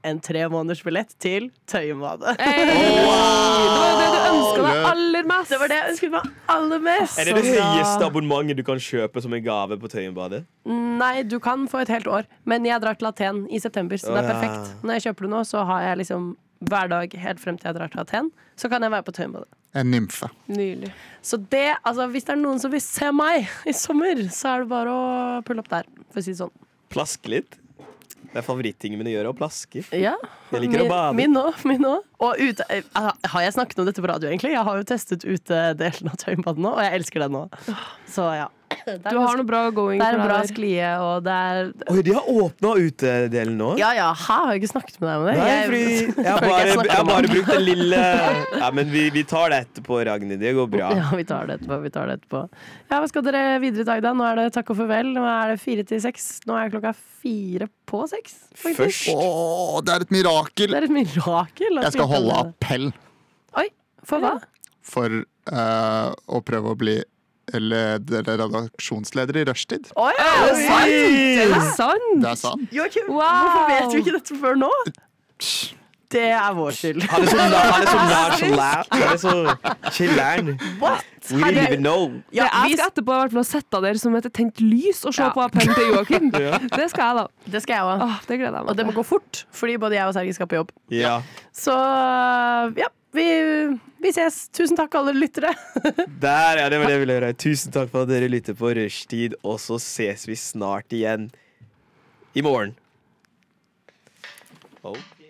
en 3 måneders billett til Tøyenbadet. Hey! Det var det du ønsket deg aller mest. Det var det jeg ønsket meg aller mest. Er det det høyeste abonnementet du kan kjøpe som en gave på Tøyenbadet? Nei, du kan få et helt år. Men jeg drar til Aten i september, så det er perfekt. Når jeg kjøper det nå, så har jeg liksom hver dag helt frem til jeg drar til Aten, så kan jeg være på Tøyenbadet. En nymfe. Nydelig. Så det, altså hvis det er noen som vil se meg i sommer, så er det bare å pulle opp der, for å si det sånn. Plaske litt. Det er favorittingen min å gjøre, å plaske. Ja, Jeg liker å bade. Min nå. Og ute, har jeg snakket om dette på radio egentlig? Jeg har jo testet utedelen av Tøyenbadet nå, og jeg elsker den nå. Så ja. Du har noe bra going. Det er en for bra deg der. sklie, og det er Oi, de har åpnet utedelen nå? Ja, har jeg ikke snakket med deg om det? Nei, fordi jeg har bare brukt den lille. Ja, men vi tar det etterpå, Ragnhild. Det går bra. Ja, vi tar det etterpå. Ja, hva skal dere videre i dag da? Nå er det takk og farvel. Nå er det 4 til 6. Nå er klokka 4 på 6. Først. Det er et mirakel. Det er et mirakel. Jeg skal holde appell Oi, for hva? for å prøve å bli redaksjonsleder i rushtid. Oi, Er det sant? Det er sant. Joakim, Wow. hvorfor vet vi ikke dette før nå? Det er vår skyld. Han er så nonchalant. Han er så chiller'n. What? We didn't even know. Ja, Jeg skal etterpå i hvert fall sette der som et tent lys og se på appellen til Joakim. Det skal jeg da. det skal jeg også. Det gleder jeg meg Og det må gå fort, fordi både jeg og Sergi skal på jobb. Ja. Så ja, vi ses. Tusen takk, alle lyttere. Der, ja, det var det jeg ville høre. Tusen takk for at dere lytter på Rushtid, og så ses vi snart igjen i morgen. Oh.